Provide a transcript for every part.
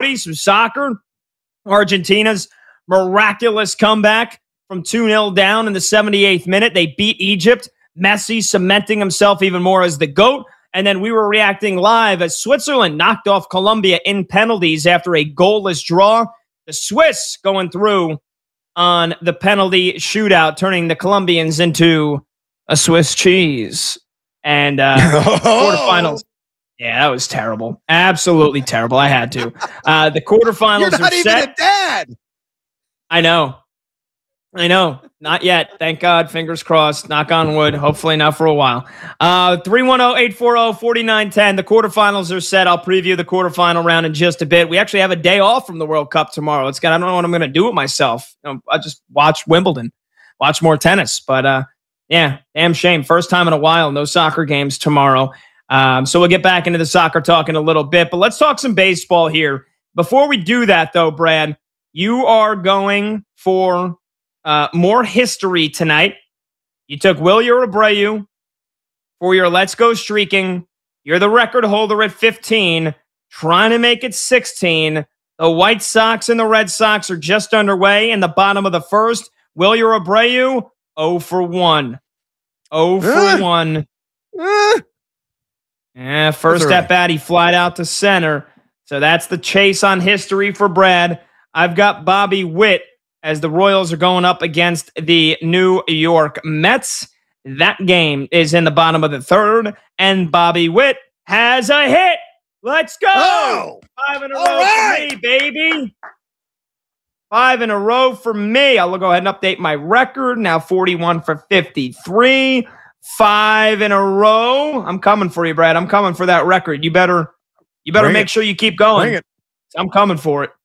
footy, some soccer. Argentina's miraculous comeback from 2-0 down in the 78th minute. They beat Egypt. Messi cementing himself even more as the GOAT. And then we were reacting live as Switzerland knocked off Colombia in penalties after a goalless draw. The Swiss going through on the penalty shootout, turning the Colombians into a Swiss cheese. And quarterfinals. Yeah, that was terrible. Absolutely terrible. I had to. The quarterfinals You're not even set. a dad. I know. Not yet. Thank God. Fingers crossed. Knock on wood. Hopefully not for a while. 310-840-4910. The quarterfinals are set. I'll preview the quarterfinal round in just a bit. We actually have a day off from the World Cup tomorrow. I don't know what I'm going to do with myself. I'll just watch Wimbledon, watch more tennis. But yeah, damn shame. First time in a while. No soccer games tomorrow. So we'll get back into the soccer talk in a little bit. But let's talk some baseball here. Before we do that, though, Brad, you are going for more history tonight. You took Wilyer Abreu for your Let's Go Streaking. You're the record holder at 15, trying to make it 16. The White Sox and the Red Sox are just underway in the bottom of the first. Wilyer Abreu, 0 for 1. 0 for 1. Yeah, first at bat, he flied out to center. So that's the chase on history for Brad. I've got Bobby Witt as the Royals are going up against the New York Mets. That game is in the bottom of the third, and Bobby Witt has a hit. Let's go. Oh, 5 in a row for me, baby. 5 in a row for me. I'll go ahead and update my record. Now 41 for 53. 5 in a row. I'm coming for you, Brad. I'm coming for that record. You better make sure you keep going. Bring it. I'm coming for it.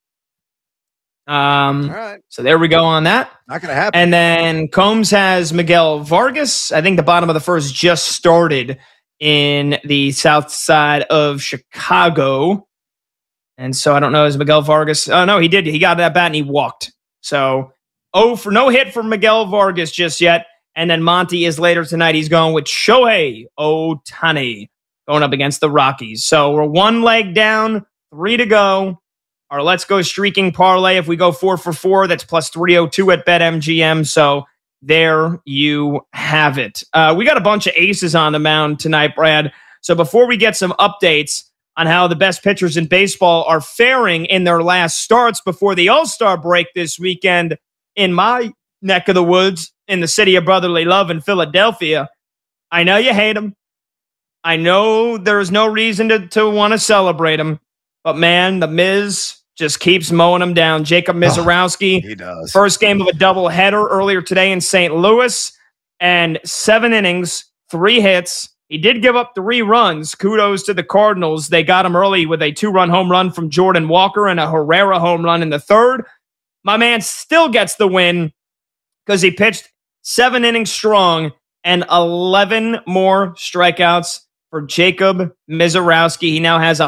All right. So there we go on that. Not going to happen. And then Combs has Miguel Vargas. I think the bottom of the first just started in the south side of Chicago. And so I don't know, is Miguel Vargas? Oh, no, he did. He got that bat and he walked. So, no hit for Miguel Vargas just yet. And then Monty is later tonight. He's going with Shohei Ohtani going up against the Rockies. So we're 1 leg down, 3 to go. Our Let's Go Streaking parlay, if we go 4 for 4, that's plus 302 at BetMGM. So there you have it. We got a bunch of aces on the mound tonight, Brad. So before we get some updates on how the best pitchers in baseball are faring in their last starts before the All-Star break this weekend in my neck of the woods in the city of brotherly love in Philadelphia, I know you hate them. I know there's no reason to want to celebrate them. But, man, the Miz just keeps mowing them down. Jacob Mizorowski, he does. First game of a doubleheader earlier today in St. Louis, and 7 innings, 3 hits. He did give up 3 runs. Kudos to the Cardinals. They got him early with a 2-run home run from Jordan Walker and a Herrera home run in the third. My man still gets the win because he pitched 7 innings strong and 11 more strikeouts for Jacob Mizorowski. He now has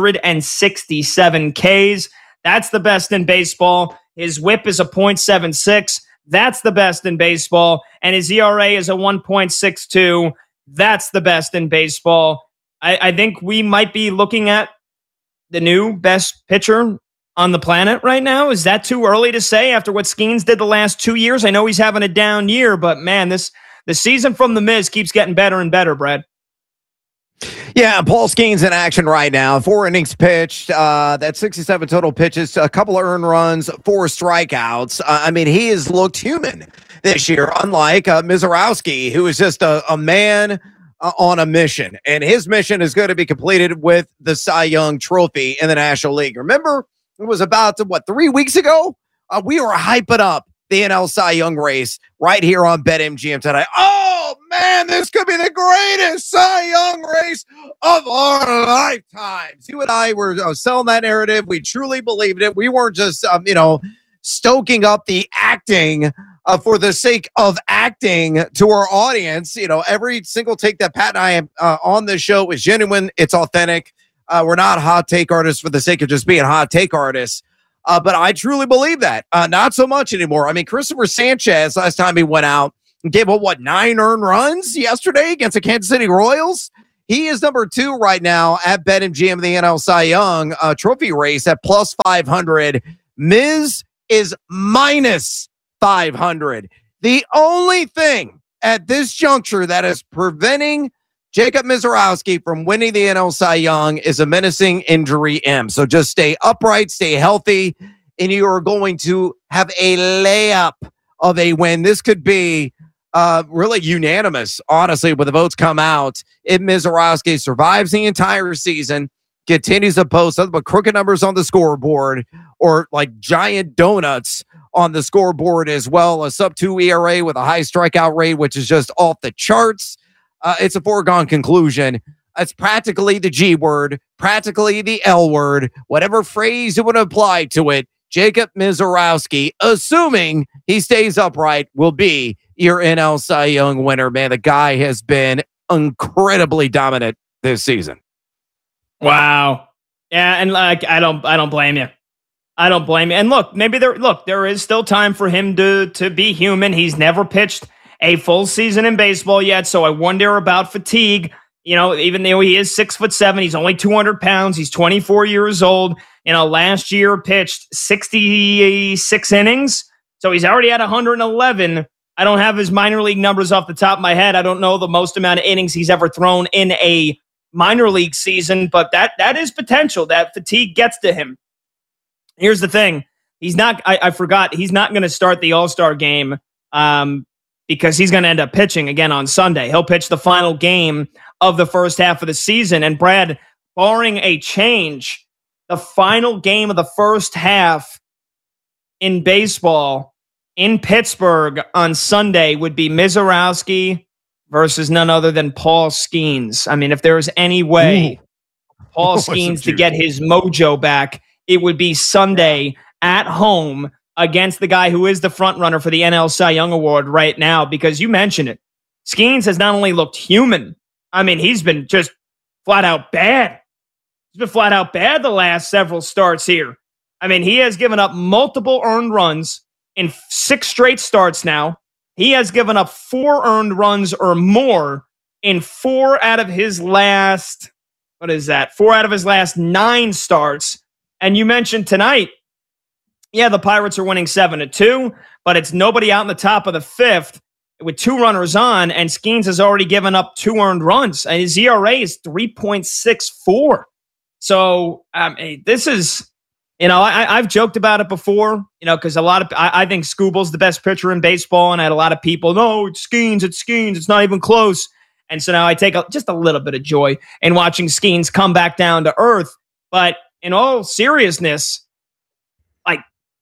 167 Ks. That's the best in baseball. His whip is a .76. That's the best in baseball. And his ERA is a 1.62. That's the best in baseball. I think we might be looking at the new best pitcher on the planet right now. Is that too early to say after what Skeens did the last 2 years? I know he's having a down year, but man, the season from the Miz keeps getting better and better, Brad. Yeah, Paul Skeens in action right now. 4 innings pitched. That's 67 total pitches, a couple of earned runs, 4 strikeouts. I mean, he has looked human this year, unlike Mizorowski, who is just a man on a mission. And his mission is going to be completed with the Cy Young Trophy in the National League. Remember, it was about, 3 weeks ago? We were hyping up the NL Cy Young race right here on BetMGM tonight. Oh, man, this could be the greatest Cy Young race of our lifetimes. You and I were selling that narrative. We truly believed it. We weren't just, stoking up the acting for the sake of acting to our audience. Every single take that Pat and I have on this show is genuine. It's authentic. We're not hot take artists for the sake of just being hot take artists. But I truly believe that. Not so much anymore. I mean, Christopher Sanchez, last time he went out, gave 9 earned runs yesterday against the Kansas City Royals. He is number 2 right now at BetMGM of the NL Cy Young trophy race at plus 500. Miz is minus 500. The only thing at this juncture that is preventing Jacob Misiorowski from winning the NL Cy Young is a menacing injury M. So just stay upright, stay healthy, and you are going to have a layup of a win. This could be really unanimous, honestly, when the votes come out. If Misiorowski survives the entire season, continues to post nothing but crooked numbers on the scoreboard or like giant donuts on the scoreboard as well, a sub-2 ERA with a high strikeout rate, which is just off the charts. It's a foregone conclusion. It's practically the G word, practically the L word, whatever phrase it would apply to it. Jacob Misiorowski, assuming he stays upright, will be your NL Cy Young winner. Man, the guy has been incredibly dominant this season. Wow. Yeah, and like I don't blame you. I don't blame you. And look, maybe there is still time for him to be human. He's never pitched a full season in baseball yet, so I wonder about fatigue. You know, even though he is 6'7", he's only 200 pounds. He's 24 years old. You know, last year pitched 66 innings, so he's already at 111. I don't have his minor league numbers off the top of my head. I don't know the most amount of innings he's ever thrown in a minor league season, but that is potential. That fatigue gets to him. Here's the thing. He's not, I forgot, he's not going to start the All-Star game because he's going to end up pitching again on Sunday. He'll pitch the final game of the first half of the season. And Brad, barring a change, the final game of the first half in baseball in Pittsburgh on Sunday would be Misiorowski versus none other than Paul Skeens. I mean, if there was any way Paul Skeens to get his mojo back, it would be Sunday at home against the guy who is the front runner for the NL Cy Young Award right now, because you mentioned it. Skeens has not only looked human, I mean, he's been just flat out bad. He's been flat out bad the last several starts here. I mean, he has given up multiple earned runs in 6 straight starts now. He has given up 4 earned runs or more in 4 out of his last, 4 out of his last 9 starts. And you mentioned tonight, yeah, the Pirates are winning 7-2, but it's nobody out in the top of the 5th with 2 runners on, and Skeens has already given up 2 earned runs. And his ERA is 3.64. So this is, you know, I've joked about it before, you know, because I think Skubal's the best pitcher in baseball, and I had a lot of people, no, it's Skeens, it's not even close. And so now I take just a little bit of joy in watching Skeens come back down to earth. But in all seriousness, like,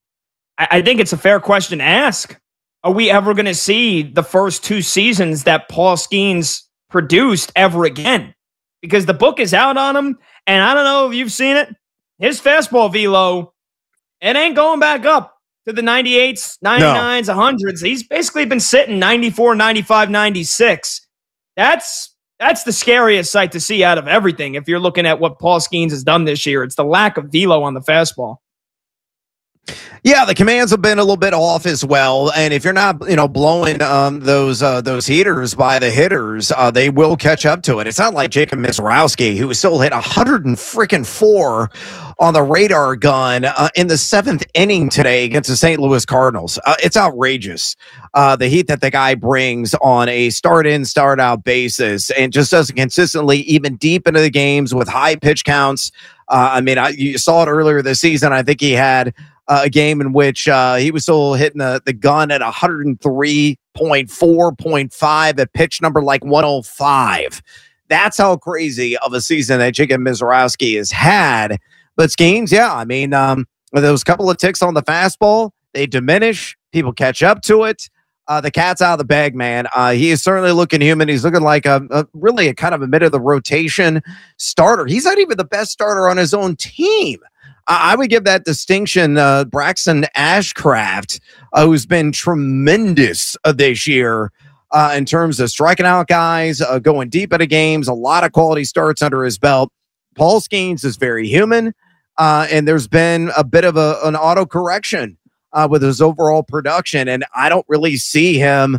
I think it's a fair question to ask. Are we ever going to see the first 2 seasons that Paul Skeens produced ever again? Because the book is out on him, and I don't know if you've seen it. His fastball velo, it ain't going back up to the 98s, 99s, 100s. He's basically been sitting 94, 95, 96. That's the scariest sight to see out of everything. If you're looking at what Paul Skeens has done this year, it's the lack of velo on the fastball. Yeah, the commands have been a little bit off as well, and if you're not, you know, blowing those heaters by the hitters, they will catch up to it. It's not like Jacob Misiorowski, who still hit 104 on the radar gun in the 7th inning today against the St. Louis Cardinals. It's outrageous, the heat that the guy brings on a start-in, start-out basis, and just doesn't consistently, even deep into the games with high pitch counts. You saw it earlier this season. I think he had a game in which he was still hitting the gun at 103.4.5 at pitch number like 105. That's how crazy of a season that Jacob Misiorowski has had. But Skeens, yeah, I mean, those couple of ticks on the fastball, they diminish. People catch up to it. The cat's out of the bag, man. He is certainly looking human. He's looking like really a kind of a mid of the rotation starter. He's not even the best starter on his own team. I would give that distinction Braxton Ashcraft, who's been tremendous this year in terms of striking out guys, going deep into games, a lot of quality starts under his belt. Paul Skeens is very human, and there's been a bit of an auto correction with his overall production, and I don't really see him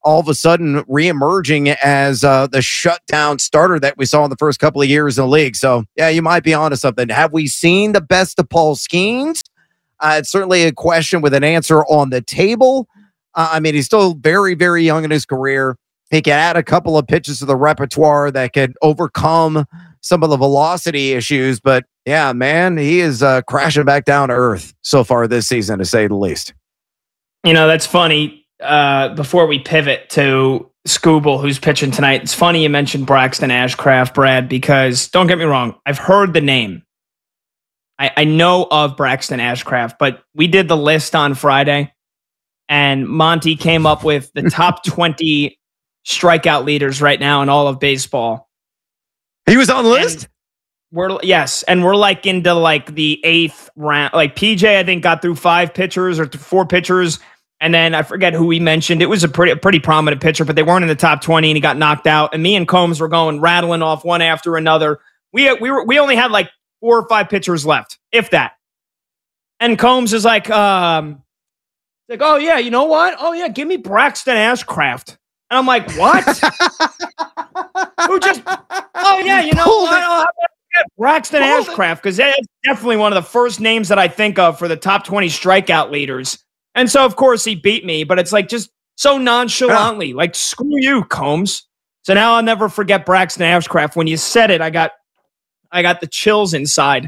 all of a sudden reemerging as the shutdown starter that we saw in the first couple of years in the league. So, yeah, you might be onto something. Have we seen the best of Paul Skeens? It's certainly a question with an answer on the table. I mean, he's still very, very young in his career. He can add a couple of pitches to the repertoire that could overcome some of the velocity issues. But, yeah, man, he is crashing back down to earth so far this season, to say the least. You know, that's funny. Before we pivot to Skubal, who's pitching tonight, it's funny you mentioned Braxton Ashcraft, Brad, because don't get me wrong, I've heard the name. I know of Braxton Ashcraft, but we did the list on Friday, and Monty came up with the top 20 strikeout leaders right now in all of baseball. He was on the list? And we're like into like the 8th round. Like PJ, I think, got through 5 pitchers or 4 pitchers. And then I forget who we mentioned. It was a pretty prominent pitcher, but they weren't in the top 20 and he got knocked out. And me and Combs were going rattling off one after another. We only had like 4 or 5 pitchers left, if that. And Combs is like, oh yeah, you know what? Oh yeah, give me Braxton Ashcraft. And I'm like, what? Who just? Oh yeah, you know what? I'll get Braxton Ashcraft, because that's definitely one of the first names that I think of for the top 20 strikeout leaders. And so of course he beat me, but it's like just so nonchalantly, like screw you, Combs. So now I'll never forget Braxton Ashcraft. When you said it, I got the chills inside.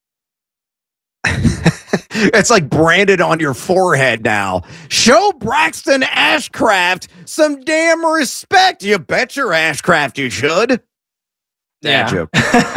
It's like branded on your forehead now. Show Braxton Ashcraft some damn respect. You bet your Ashcraft you should. Yeah. Joke.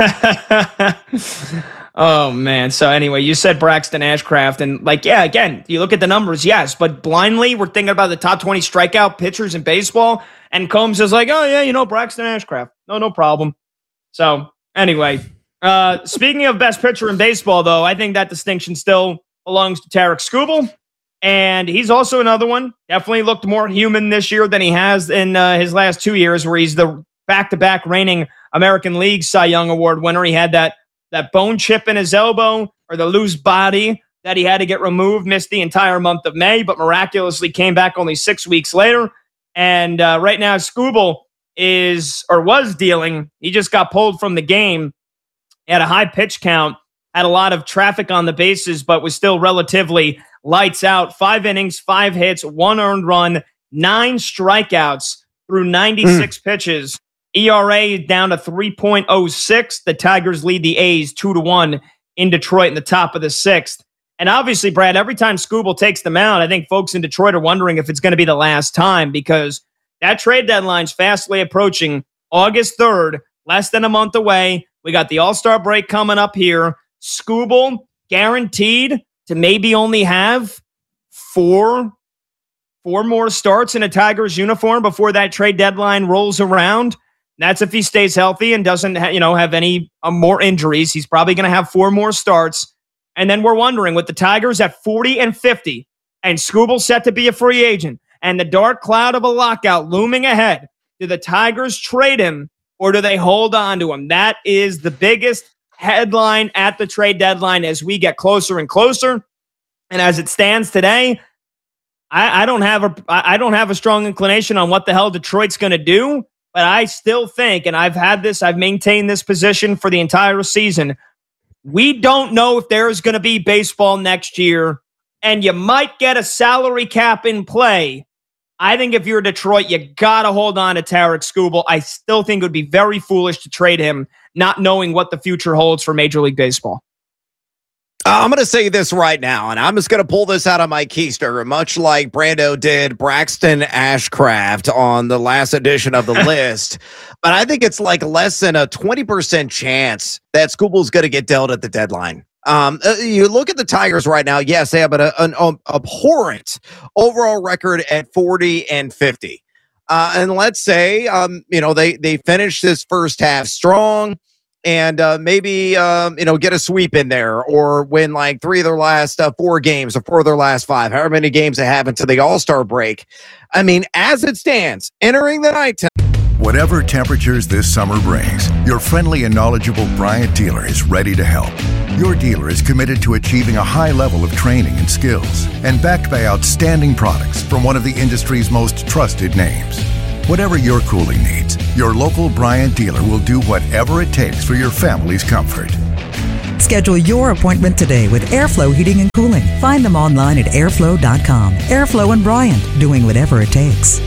Oh, man. So anyway, you said Braxton Ashcraft, and like, yeah, again, you look at the numbers, yes, but blindly, we're thinking about the top 20 strikeout pitchers in baseball, and Combs is like, oh, yeah, you know, Braxton Ashcraft. No problem. So anyway, speaking of best pitcher in baseball, though, I think that distinction still belongs to Tarik Skubal, and he's also another one. Definitely looked more human this year than he has in his last 2 years, where he's the back-to-back reigning American League Cy Young Award winner. He had that bone chip in his elbow, or the loose body that he had to get removed, missed the entire month of May, but miraculously came back only 6 weeks later. And right now, Skubal was dealing. He just got pulled from the game. He had a high pitch count, had a lot of traffic on the bases, but was still relatively lights out. 5 innings, 5 hits, 1 earned run, 9 strikeouts through 96 pitches. ERA down to 3.06. The Tigers lead the A's 2-1 in Detroit in the top of the 6th. And obviously, Brad, every time Skubal takes the mound, I think folks in Detroit are wondering if it's going to be the last time, because that trade deadline's fastly approaching. August 3rd, less than a month away. We got the All-Star break coming up here. Skubal guaranteed to maybe only have 4 more starts in a Tigers uniform before that trade deadline rolls around. That's if he stays healthy and doesn't have any more injuries. He's probably going to have 4 more starts. And then we're wondering, with the Tigers at 40 and 50 and Skubal set to be a free agent and the dark cloud of a lockout looming ahead, do the Tigers trade him or do they hold on to him? That is the biggest headline at the trade deadline as we get closer and closer. And as it stands today, I don't have a strong inclination on what the hell Detroit's going to do. But I still think, and I've maintained this position for the entire season, we don't know if there is going to be baseball next year, and you might get a salary cap in play. I think if you're Detroit, you got to hold on to Tarik Skubal. I still think it would be very foolish to trade him, not knowing what the future holds for Major League Baseball. I'm going to say this right now, and I'm just going to pull this out of my keister, much like Brando did Braxton Ashcraft on the last edition of the list. But I think it's like less than a 20% chance that Skubal's going to get dealt at the deadline. You look at the Tigers right now. Yes, they have an abhorrent overall record at 40 and 50. And let's say, they finish this first half strong. And maybe get a sweep in there, or win like 3 of their last 4 games, or 4 of their last 5, however many games they have until the All-Star break. I mean, as it stands, entering the night. Whatever temperatures this summer brings, your friendly and knowledgeable Bryant dealer is ready to help. Your dealer is committed to achieving a high level of training and skills and backed by outstanding products from one of the industry's most trusted names. Whatever your cooling needs, your local Bryant dealer will do whatever it takes for your family's comfort. Schedule your appointment today with Airflow Heating and Cooling. Find them online at airflow.com. Airflow and Bryant, doing whatever it takes.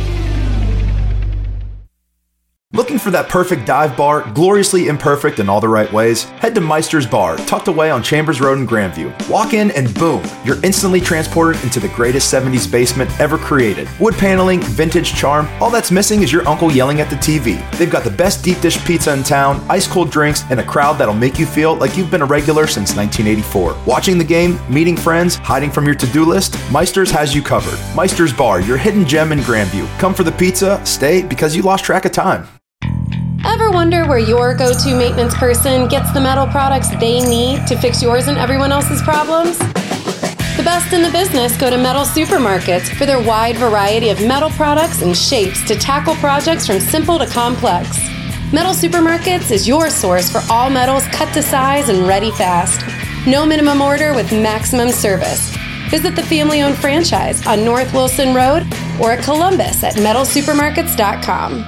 Looking for that perfect dive bar, gloriously imperfect in all the right ways? Head to Meister's Bar, tucked away on Chambers Road in Grandview. Walk in and boom, you're instantly transported into the greatest 70s basement ever created. Wood paneling, vintage charm, all that's missing is your uncle yelling at the TV. They've got the best deep dish pizza in town, ice cold drinks, and a crowd that'll make you feel like you've been a regular since 1984. Watching the game, meeting friends, hiding from your to-do list, Meister's has you covered. Meister's Bar, your hidden gem in Grandview. Come for the pizza, stay because you lost track of time. Ever wonder where your go-to maintenance person gets the metal products they need to fix yours and everyone else's problems? The best in the business go to Metal Supermarkets for their wide variety of metal products and shapes to tackle projects from simple to complex. Metal Supermarkets is your source for all metals cut to size and ready fast. No minimum order with maximum service. Visit the family-owned franchise on North Wilson Road or at Columbus at metalsupermarkets.com.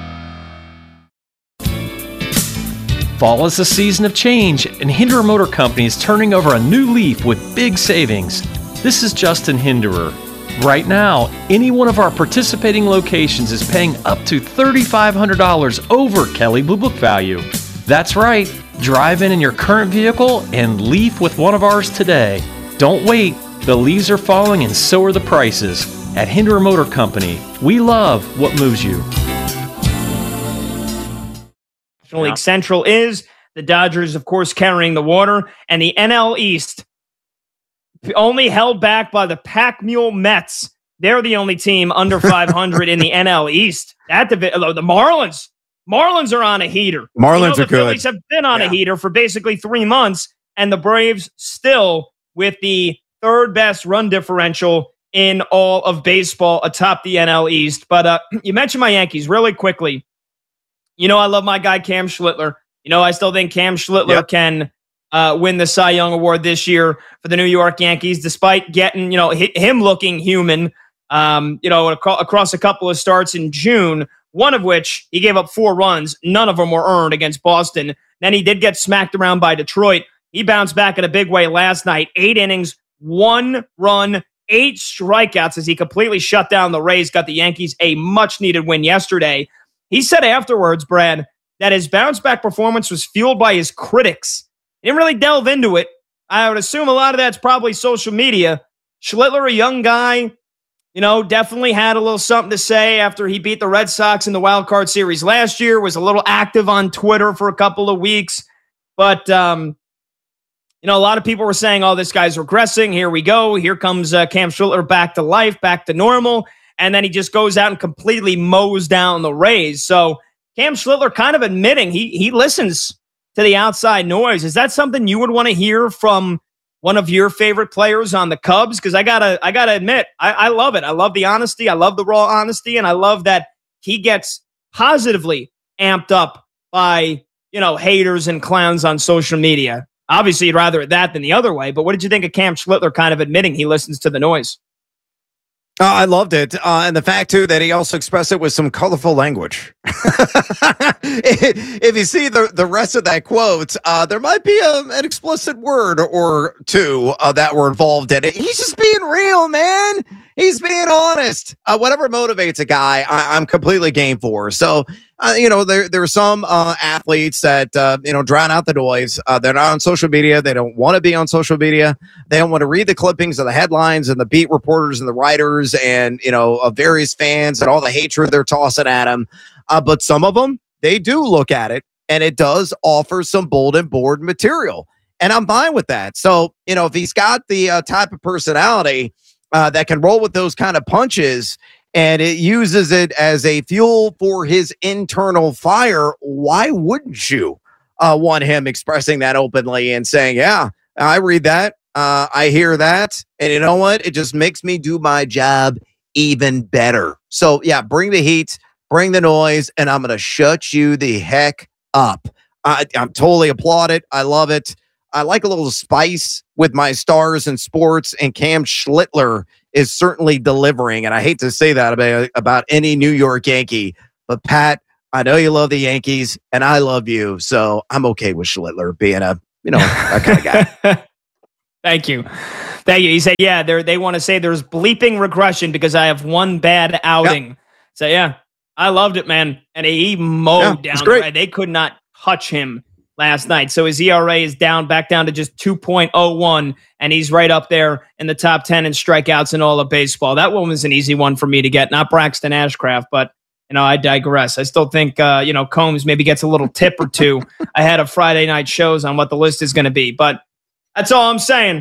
Fall is a season of change, and Hinderer Motor Company is turning over a new leaf with big savings. This is Justin Hinderer. Right now, any one of our participating locations is paying up to $3,500 over Kelley Blue Book value. That's right. Drive in your current vehicle and leaf with one of ours today. Don't wait. The leaves are falling and so are the prices. At Hinderer Motor Company, we love what moves you. National League Central is the Dodgers, of course, carrying the water, and the NL East only held back by the Pack Mule Mets. They're the only team under 500 in the NL East. The Marlins are on a heater. Marlins are the good. Phillies have been on a heater for basically 3 months, and the Braves still with the third best run differential in all of baseball atop the NL East. But you mentioned my Yankees really quickly. You know, I love my guy, Cam Schlittler. You know, I still think Cam Schlittler can win the Cy Young Award this year for the New York Yankees, despite getting, him looking human, across a couple of starts in June, one of which he gave up 4 runs. None of them were earned against Boston. Then he did get smacked around by Detroit. He bounced back in a big way last night. 8 innings, 1 run, 8 strikeouts as he completely shut down the Rays, got the Yankees a much-needed win yesterday. He said afterwards, Brad, that his bounce-back performance was fueled by his critics. He didn't really delve into it. I would assume a lot of that's probably social media. Schlittler, a young guy, definitely had a little something to say after he beat the Red Sox in the Wild Card Series last year, was a little active on Twitter for a couple of weeks. But, a lot of people were saying, oh, this guy's regressing. Here we go. Here comes Cam Schlittler back to life, back to normal. And then he just goes out and completely mows down the Rays. So Cam Schlittler kind of admitting he listens to the outside noise. Is that something you would want to hear from one of your favorite players on the Cubs? Because I gotta admit, I love it. I love the honesty. I love the raw honesty. And I love that he gets positively amped up by, haters and clowns on social media. Obviously, you'd rather that than the other way. But what did you think of Cam Schlittler kind of admitting he listens to the noise? I loved it. And the fact, too, that he also expressed it with some colorful language. If you see the rest of that quote, there might be an explicit word or two that were involved in it. He's just being real, man. He's being honest. Whatever motivates a guy, I'm completely game for. So, there are some athletes that, drown out the noise. They're not on social media. They don't want to be on social media. They don't want to read the clippings of the headlines and the beat reporters and the writers and, of various fans and all the hatred they're tossing at him. But some of them, they do look at it, and it does offer some bulletin board material. And I'm fine with that. So, if he's got the type of personality that can roll with those kind of punches, and it uses it as a fuel for his internal fire, why wouldn't you want him expressing that openly and saying, yeah, I read that, I hear that, and you know what? It just makes me do my job even better. So, yeah, bring the heat. bring the noise, and I'm going to shut you the heck up. I'm totally applaud it. I love it. I like a little spice with my stars in sports, and Cam Schlittler is certainly delivering. And I hate to say that about any New York Yankee, but Pat, I know you love the Yankees, and I love you, so I'm okay with Schlittler being a kind of guy. Thank you. He said, yeah, they want to say there's bleeping regression because I have one bad outing. Yep. So, yeah, I loved it, man. And he mowed down. Right? They could not touch him last night. So his ERA is back down to just 2.01, and he's right up there in the top 10 in strikeouts in all of baseball. That one was an easy one for me to get, not Braxton Ashcraft, but I digress. I still think, Combs maybe gets a little tip or two ahead of Friday night shows on what the list is going to be. But that's all I'm saying.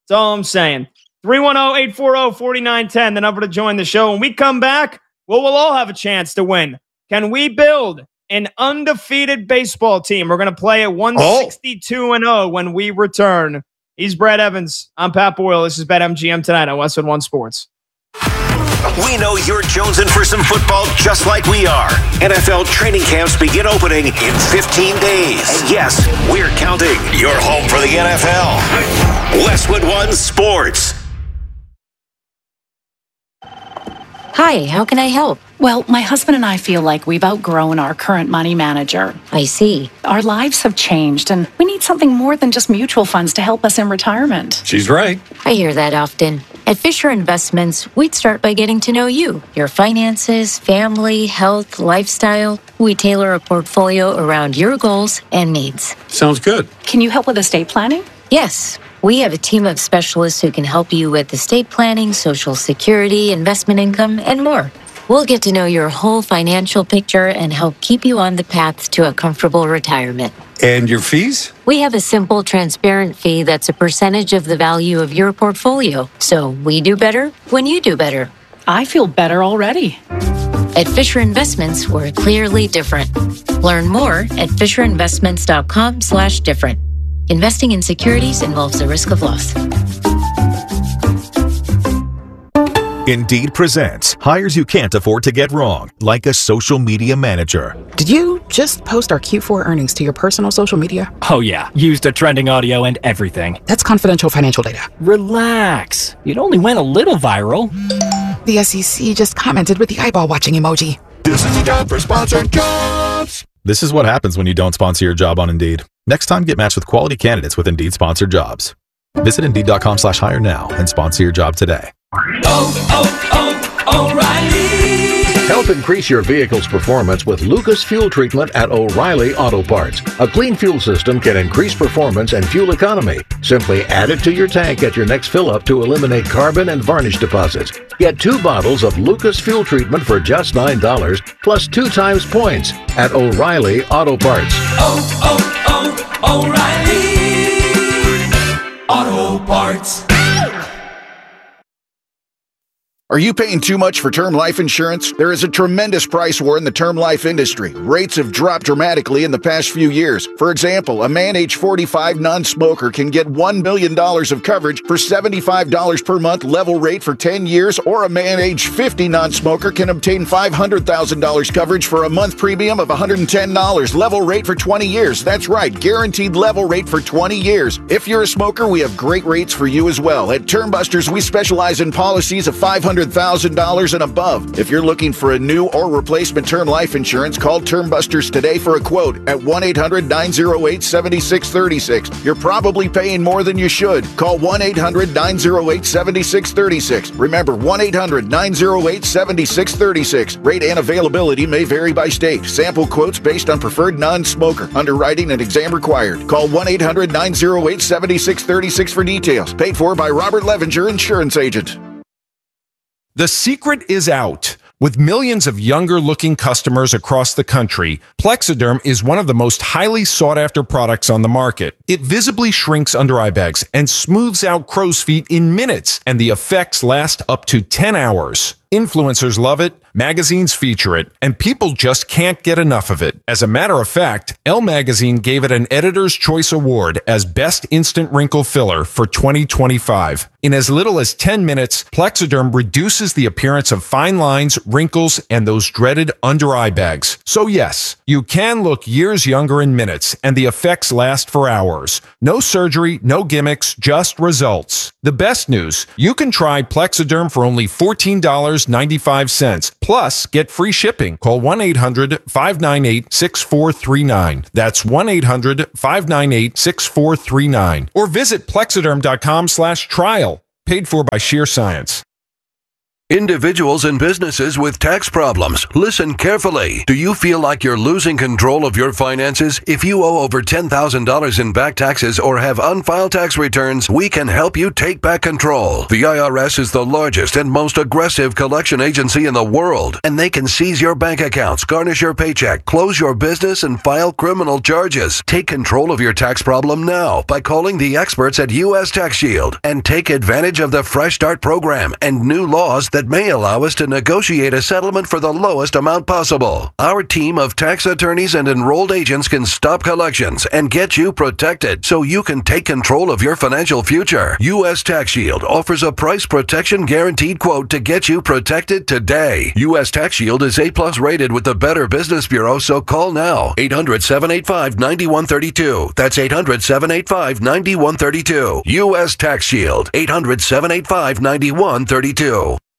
310-840-4910, the number to join the show. When we come back, we'll all have a chance to win. Can we build an undefeated baseball team? We're going to play at 162-0 when we return. He's Brad Evans. I'm Pat Boyle. This is BetMGM tonight on Westwood One Sports. We know you're jonesing for some football just like we are. NFL training camps begin opening in 15 days. And yes, we're counting. Your home for the NFL. Westwood One Sports. Hi, how can I help? Well, my husband and I feel like we've outgrown our current money manager. I see. Our lives have changed, and we need something more than just mutual funds to help us in retirement. She's right. I hear that often. At Fisher Investments, we'd start by getting to know you, your finances, family, health, lifestyle. We tailor a portfolio around your goals and needs. Sounds good. Can you help with estate planning? Yes. We have a team of specialists who can help you with estate planning, Social Security, investment income, and more. We'll get to know your whole financial picture and help keep you on the path to a comfortable retirement. And your fees? We have a simple, transparent fee that's a percentage of the value of your portfolio. So we do better when you do better. I feel better already. At Fisher Investments, we're clearly different. Learn more at FisherInvestments.com/different. Investing in securities involves a risk of loss. Indeed presents hires you can't afford to get wrong, like a social media manager. Did you just post our Q4 earnings to your personal social media? Oh yeah, used a trending audio and everything. That's confidential financial data. Relax. It only went a little viral. The SEC just commented with the eyeball watching emoji. This is the time for sponsored jobs. This is what happens when you don't sponsor your job on Indeed. Next time, get matched with quality candidates with Indeed sponsored jobs. Visit Indeed.com/hire now and sponsor your job today. O'Reilly. Help increase your vehicle's performance with Lucas Fuel Treatment at O'Reilly Auto Parts. A clean fuel system can increase performance and fuel economy. Simply add it to your tank at your next fill-up to eliminate carbon and varnish deposits. Get 2 bottles of Lucas Fuel Treatment for just $9 plus 2 times points at O'Reilly Auto Parts. O'Reilly Auto Parts. Are you paying too much for term life insurance? There is a tremendous price war in the term life industry. Rates have dropped dramatically in the past few years. For example, a man age 45 non-smoker can get $1 million of coverage for $75 per month level rate for 10 years, or a man age 50 non-smoker can obtain $500,000 coverage for a month premium of $110 level rate for 20 years. That's right, guaranteed level rate for 20 years. If you're a smoker, we have great rates for you as well. At Term Busters, we specialize in policies of $500,000 and above. If you're looking for a new or replacement term life insurance, call Term Busters today for a quote at 1-800-908-7636. You're probably paying more than you should. Call 1-800-908-7636. Remember, 1-800-908-7636. Rate and availability may vary by state. Sample quotes based on preferred non-smoker. Underwriting and exam required. Call 1-800-908-7636 for details. Paid for by Robert Levenger, Insurance Agent. The secret is out. With millions of younger-looking customers across the country, Plexiderm is one of the most highly sought-after products on the market. It visibly shrinks under eye bags and smooths out crow's feet in minutes, and the effects last up to 10 hours. Influencers love it, magazines feature it, and people just can't get enough of it. As a matter of fact, Elle Magazine gave it an Editor's Choice Award as Best Instant Wrinkle Filler for 2025. In as little as 10 minutes, Plexiderm reduces the appearance of fine lines, wrinkles, and those dreaded under-eye bags. So yes, you can look years younger in minutes, and the effects last for hours. No surgery, no gimmicks, just results. The best news, you can try Plexiderm for only $14.95. Plus, get free shipping. Call 1-800-598-6439. That's 1-800-598-6439. Or visit plexiderm.com/trial. Paid for by Sheer Science. Individuals and businesses with tax problems, listen carefully. Do you feel like you're losing control of your finances? If you owe over $10,000 in back taxes or have unfiled tax returns, we can help you take back control. The IRS is the largest and most aggressive collection agency in the world, and they can seize your bank accounts, garnish your paycheck, close your business, and file criminal charges. Take control of your tax problem now by calling the experts at U.S. Tax Shield and take advantage of the Fresh Start program and new laws that may allow us to negotiate a settlement for the lowest amount possible. Our team of tax attorneys and enrolled agents can stop collections and get you protected so you can take control of your financial future. U.S. Tax Shield offers a price protection guaranteed quote to get you protected today. U.S. Tax Shield is A+ rated with the Better Business Bureau, so call now. 800-785-9132. That's 800-785-9132. U.S. Tax Shield. 800-785-9132.